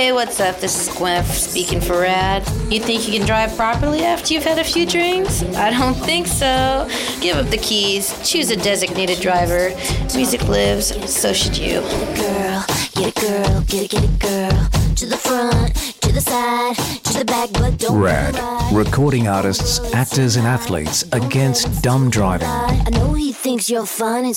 Hey, what's up? This is Gwen speaking for Rad. You think you can drive properly after you've had a few drinks? I don't think so. Give up the keys. Choose a designated driver. Music lives, so should you. Get a girl, get a girl. To the front, to the side, to the back, but don't Rad, recording artists, actors and athletes against dumb driving. I know he thinks you're fun.